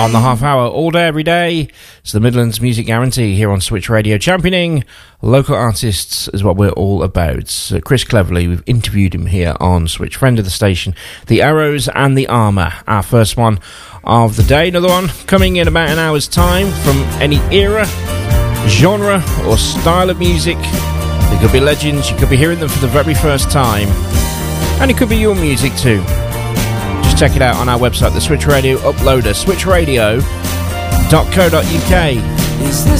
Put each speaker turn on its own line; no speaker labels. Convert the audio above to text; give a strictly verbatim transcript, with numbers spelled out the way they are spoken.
on the half hour, all day, every day. It's the Midlands Music Guarantee here on Switch Radio. Championing local artists is what we're all about. So Chris Cleverly, we've interviewed him here on Switch. Friend of the station, The Arrows and the Armour. Our first one of the day. Another one coming in about an hour's time from any era, genre or style of music. They could be legends, you could be hearing them for the very first time. And it could be your music too. Just check it out on our website, the Switch Radio Uploader, switch radio dot co dot uk.
Is the